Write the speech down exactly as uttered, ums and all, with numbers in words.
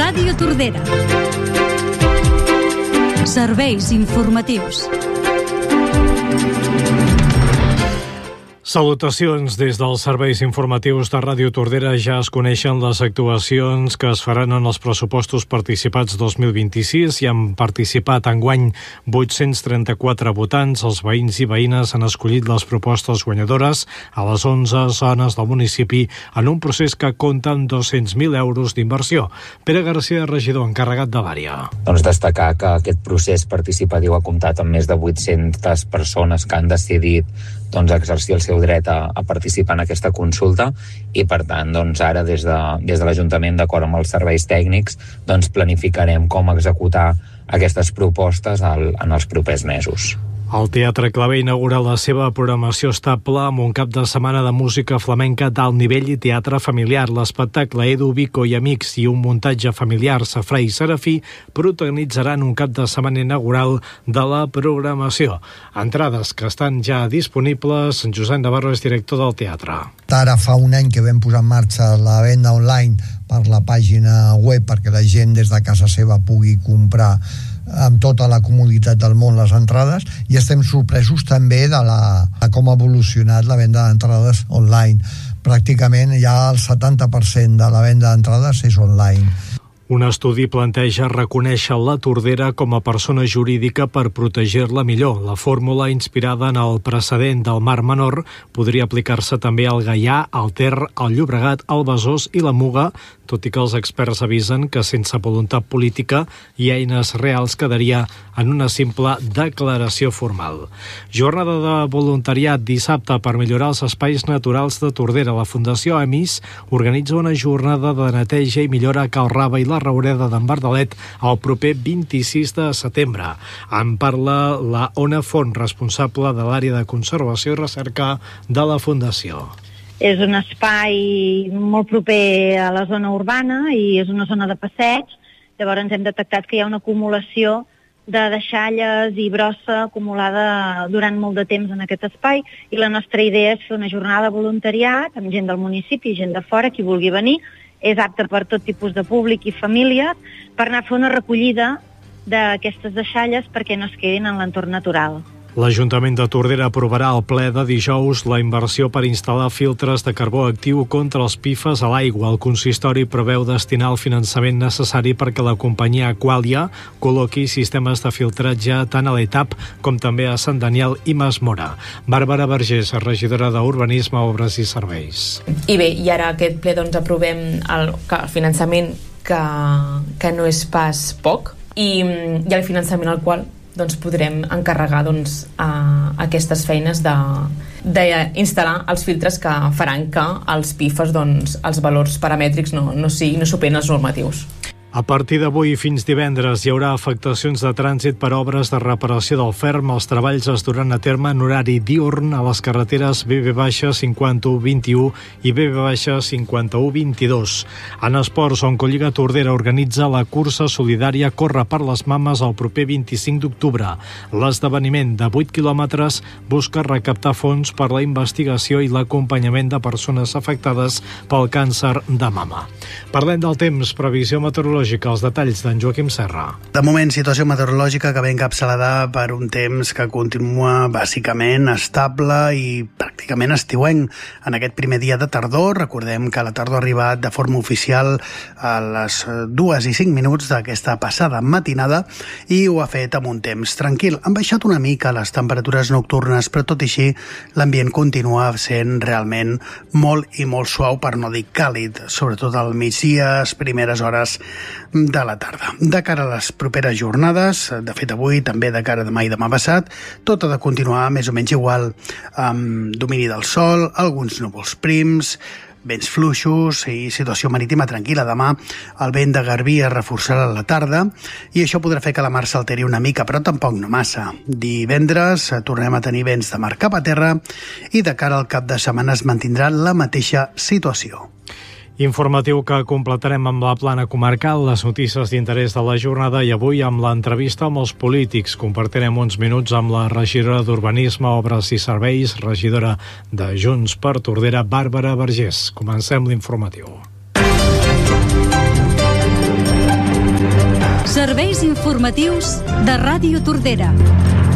Ràdio Tordera. Serveis informatius. Salutacions des dels serveis informatius de Ràdio Tordera. Ja es coneixen les actuacions que es faran en els pressupostos participats dos mil vint-i-sis i han participat enguany vuit-cents trenta-quatre votants. Els veïns i veïnes han escollit les propostes guanyadores a les onze zones del municipi en un procés que compta amb dos-cents mil euros d'inversió. Pere Garcia, regidor encarregat de l'àrea. Doncs destacar que aquest procés participatiu ha comptat amb més de vuit-centes persones que han decidit doncs, exercir el seu dret a, a participar en aquesta consulta i, per tant, doncs, ara des de, des de l'Ajuntament, d'acord amb els serveis tècnics, doncs, planificarem com executar aquestes propostes al, en els propers mesos. El Teatre Clavé inaugura la seva programació estable amb un cap de setmana de música flamenca d'alt nivell i teatre familiar. L'espectacle Edu, Vico i Amics i un muntatge familiar, Safrà i Serafí, protagonitzaran un cap de setmana inaugural de la programació. Entrades que estan ja disponibles. En Josep Navarro és director del teatre. Ara fa un any que vam posar en marxa la venda online per la pàgina web perquè la gent des de casa seva pugui comprar amb tota la comoditat del món les entrades, i estem sorpresos també de, la, de com ha evolucionat la venda d'entrades online. Pràcticament ja el setanta per cent de la venda d'entrades és online. Un estudi planteja reconèixer la Tordera com a persona jurídica per protegir-la millor. La fórmula, inspirada en el precedent del Mar Menor, podria aplicar-se també al Gaià, al Ter, al Llobregat, al Besòs i la Muga, tot i que els experts avisen que sense voluntat política i eines reals quedaria en una simple declaració formal. Jornada de voluntariat dissabte per millorar els espais naturals de Tordera. La Fundació Amis organitza una jornada de neteja i millora a Cal Rava i la Raureda d'en Bardalet el proper vint-i-sis de setembre. En parla la Ona Font, responsable de l'àrea de conservació i recerca de la Fundació. És un espai molt proper a la zona urbana i és una zona de passeig. Llavors hem detectat que hi ha una acumulació de deixalles i brossa acumulada durant molt de temps en aquest espai, i la nostra idea és fer una jornada de voluntariat amb gent del municipi, gent de fora, qui vulgui venir. És apte per tot tipus de públic i famílies, per anar a fer una recollida d'aquestes deixalles perquè no es quedin en l'entorn natural. L'Ajuntament de Tordera aprovarà al ple de dijous la inversió per instal·lar filtres de carbó actiu contra els P F A S a l'aigua. El consistori preveu destinar el finançament necessari perquè la companyia Aqualia col·loqui sistemes de filtratge tant a l'Etap com també a Sant Daniel i Masmora. Bàrbara Vergés, regidora d'Urbanisme, Obres i Serveis. I bé, i ara aquest ple doncs aprovem el, el finançament que, que no és pas poc i, i el finançament al qual doncs podrem encarregar doncs, a aquestes feines de, d'instal·lar els filtres que faran que els P F A S, doncs, els valors paramètrics no, no, sí, no superen els normatius. A partir d'avui fins divendres hi haurà afectacions de trànsit per obres de reparació del ferm. Els treballs es duran a terme en horari diürn a les carreteres B B cinquanta-u vint-i-u i B B cinquanta-u vint-i-dos. En esports, Oncolliga Tordera organitza la cursa solidària Corre per les Mames el proper vint-i-cinc d'octubre. L'esdeveniment de vuit quilòmetres busca recaptar fons per la investigació i l'acompanyament de persones afectades pel càncer de mama. Parlem del temps, previsió meteorològica. Els detalls d'en Joaquim Serra. De moment, situació meteorològica que ve encapçalada per un temps que continua bàsicament estable i pràcticament estiuenc. En aquest primer dia de tardor, recordem que la tardor ha arribat de forma oficial a les dues i cinc minuts d'aquesta passada matinada i ho ha fet amb un temps tranquil. Han baixat una mica les temperatures nocturnes, però tot i així l'ambient continua sent realment molt i molt suau, per no dir càlid, sobretot al migdia, les primeres hores de la tarda. De cara a les properes jornades, de fet avui, també de cara a demà i demà passat, tot ha de continuar més o menys igual, amb domini del sol, alguns núvols prims, vents fluixos i situació marítima tranquil·la. Demà el vent de Garbí es reforçarà a la tarda i això podrà fer que la mar s'alteri una mica, però tampoc no massa. Divendres tornem a tenir vents de mar cap a terra i de cara al cap de setmana es mantindrà la mateixa situació. Informatiu que completarem amb la plana comarcal, les notícies d'interès de la jornada i avui amb l'entrevista amb els polítics. Compartirem uns minuts amb la regidora d'Urbanisme, Obres i Serveis, regidora de Junts per Tordera, Bàrbara Vergés. Comencem l'informatiu. Serveis informatius de Ràdio Tordera.